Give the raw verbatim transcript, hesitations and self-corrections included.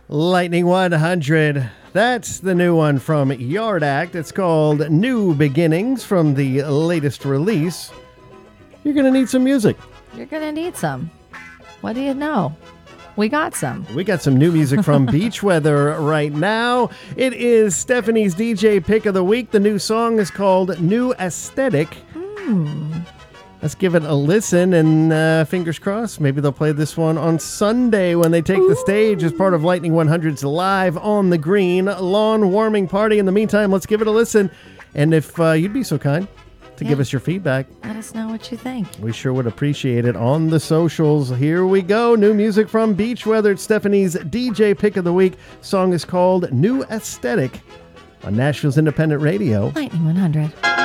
Lightning one hundred. That's the new one from Yard Act. It's called New Beginnings from the latest release. You're going to need some music. You're going to need some. What do you know? We got some. We got some new music from Beach Weather right now. It is Stephanie's D J Pick of the Week. The new song is called New Aesthetic. Hmm. Let's give it a listen, and uh, fingers crossed, maybe they'll play this one on Sunday when they take Ooh. the stage as part of Lightning one hundred's Live on the Green lawn warming party. In the meantime, let's give it a listen. And if uh, you'd be so kind to yeah. give us your feedback, let us know what you think. We sure would appreciate it on the socials. Here we go. New music from Beach Weather. It's Stephanie's D J Pick of the Week. Song is called New Aesthetic on Nashville's Independent Radio. Lightning one hundred.